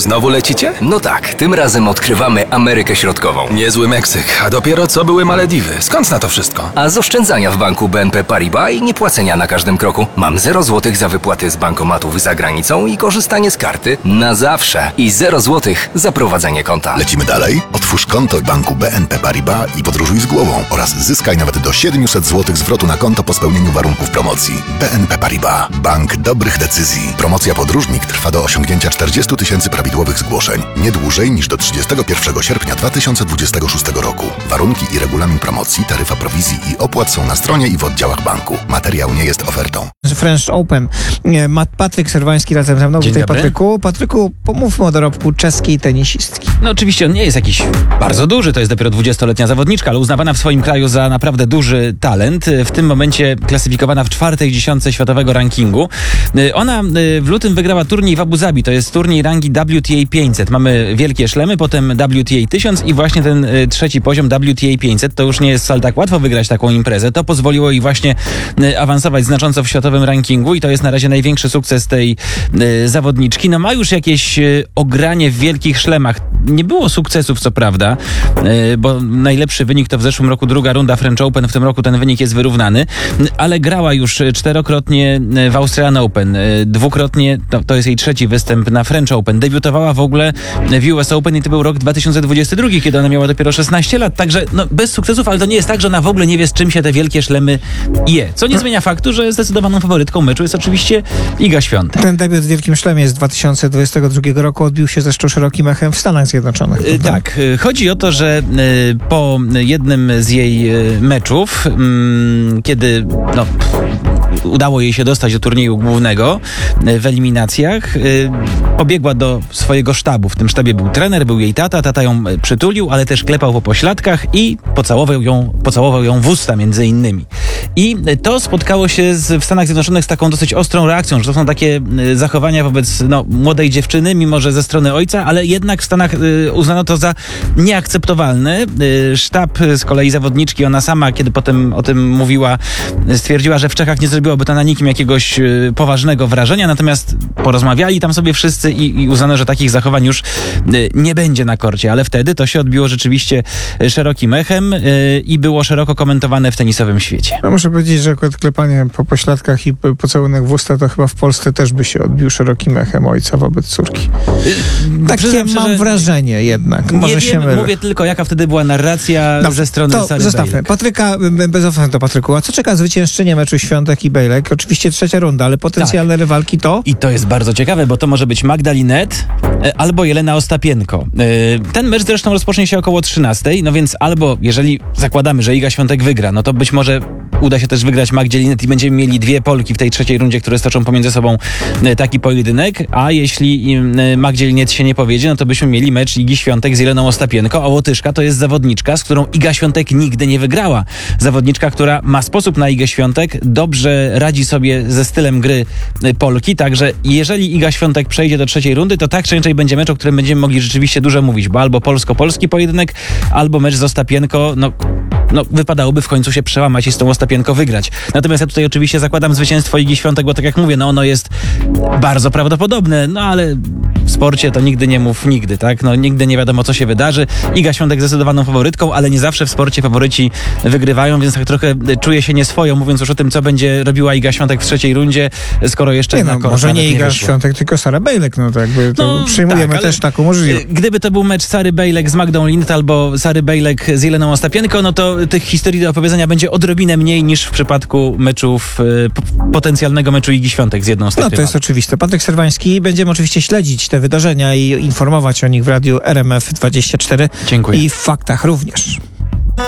Znowu lecicie? No tak, tym razem odkrywamy Amerykę Środkową. Niezły Meksyk, a dopiero co były Malediwy. Skąd na to wszystko? A z oszczędzania w banku BNP Paribas i niepłacenia na każdym kroku. Mam 0 zł za wypłaty z bankomatów za granicą i korzystanie z karty na zawsze. I 0 zł za prowadzenie konta. Lecimy dalej? Otwórz konto w banku BNP Paribas i podróżuj z głową oraz zyskaj nawet do 700 zł zwrotu na konto po spełnieniu warunków promocji. BNP Paribas. Bank dobrych decyzji. Promocja podróżnik trwa do osiągnięcia 40 000 prawidłowych zgłoszeń. Nie dłużej niż do 31 sierpnia 2026 roku. Warunki i regulamin promocji, taryfa prowizji i opłat są na stronie i w oddziałach banku. Materiał nie jest ofertą. French Open. Patryk Serwański razem ze mną. Dzień Witaj, dobry. Patryku. Patryku, pomówmy o dorobku czeskiej tenisistki. No oczywiście on nie jest jakiś bardzo duży, to jest dopiero 20-letnia zawodniczka, ale uznawana w swoim kraju za naprawdę duży talent. W tym momencie klasyfikowana w 4. dziesiątce światowego rankingu. Ona w lutym wygrała turniej w Abu Zabi, to jest turniej rangi WTA 500. Mamy wielkie szlemy, potem WTA 1000 i właśnie ten trzeci poziom WTA 500. To już nie jest wcale tak łatwo wygrać taką imprezę. To pozwoliło jej właśnie awansować znacząco w światowym rankingu i to jest na razie największy sukces tej zawodniczki. No ma już jakieś ogranie w wielkich szlemach. Nie było sukcesów, co prawda, bo najlepszy wynik to w zeszłym roku 2. runda French Open, w tym roku ten wynik jest wyrównany, ale grała już 4-krotnie w Australian Open, 2-krotnie, to jest jej 3. występ na French Open, debiutowała w ogóle w US Open i to był rok 2022, kiedy ona miała dopiero 16 lat, także no, bez sukcesów, ale to nie jest tak, że ona w ogóle nie wie, z czym się te wielkie szlemy je, co nie zmienia faktu, że zdecydowaną faworytką meczu jest oczywiście Iga Świątek. Ten debiut w Wielkim Szlemie z 2022 roku odbił się zresztą szerokim echem w Stanach Zjednoczonych. Prawda? Tak. Chodzi o to, że po jednym z jej meczów, kiedy udało jej się dostać do turnieju głównego w eliminacjach, pobiegła do swojego sztabu. W tym sztabie był trener, był jej tata ją przytulił, ale też klepał po pośladkach i pocałował ją w usta między innymi. I to spotkało się w Stanach Zjednoczonych z taką dosyć ostrą reakcją, że to są takie zachowania wobec młodej dziewczyny, mimo że ze strony ojca, ale jednak w Stanach uznano to za nieakceptowalne. Sztab z kolei zawodniczki, ona sama, kiedy potem o tym mówiła, stwierdziła, że w Czechach nie zrobiłoby to na nikim jakiegoś poważnego wrażenia, natomiast porozmawiali tam sobie wszyscy i uznano, że takich zachowań już nie będzie na korcie, ale wtedy to się odbiło rzeczywiście szerokim echem i było szeroko komentowane w tenisowym świecie. No muszę powiedzieć, że akurat klepanie po pośladkach i pocałunek w usta to chyba w Polsce też by się odbił szerokim echem ojca wobec córki. Takie mam wrażenie jednak. Może się mylę. Mówię tylko, jaka wtedy była narracja ze strony Sary zostawmy. Bejlek. Patryka, bez ofensywy do Patryku. A co czeka zwyciężczynię meczu Świątek i Bejlek? Oczywiście 3. runda, ale potencjalne rywalki to? I to jest bardzo ciekawe, bo to może być Magda Linette albo Jelena Ostapienko. Ten mecz zresztą rozpocznie się około 13:00, no więc albo, jeżeli zakładamy, że Iga Świątek wygra, no to być może uda się też wygrać Magdzie Linette i będziemy mieli 2 Polki w tej 3. rundzie, które stoczą pomiędzy sobą taki pojedynek, a jeśli Magdzie Linette się nie powiedzie, no to byśmy mieli mecz Igi Świątek z Jeleną Ostapienko, a Łotyszka to jest zawodniczka, z którą Iga Świątek nigdy nie wygrała. Zawodniczka, która ma sposób na Igę Świątek, dobrze radzi sobie ze stylem gry Polki, także jeżeli Iga Świątek przejdzie do 3. rundy, to tak czy inaczej będzie mecz, o którym będziemy mogli rzeczywiście dużo mówić, bo albo polsko-polski pojedynek, albo mecz z Ostapienko, wypadałoby w końcu się przełamać i z tą Ostapienko wygrać. Natomiast ja tutaj oczywiście zakładam zwycięstwo Igi Świątek, bo tak jak mówię, ono jest bardzo prawdopodobne, ale w sporcie to nigdy nie mów nigdy, tak? Nigdy nie wiadomo, co się wydarzy. Iga Świątek zdecydowaną faworytką, ale nie zawsze w sporcie faworyci wygrywają, więc tak trochę czuję się nieswojo, mówiąc już o tym, co będzie robiła Iga Świątek w 3. rundzie, skoro jeszcze może nie Iga Świątek, tylko Sara Bejlek, przyjmujemy też taką możliwość. Gdyby to był mecz Sary Bejlek z Magdą Linette albo Sary Bejlek z Jeleną Ostapienko, no to tych historii do opowiedzenia będzie odrobinę mniej niż w przypadku meczów, potencjalnego meczu Igi Świątek z jedną z tych to jest oczywiste. Patryk Serwański, będziemy oczywiście śledzić te wydarzenia i informować o nich w radiu RMF24. Dziękuję. I w faktach również.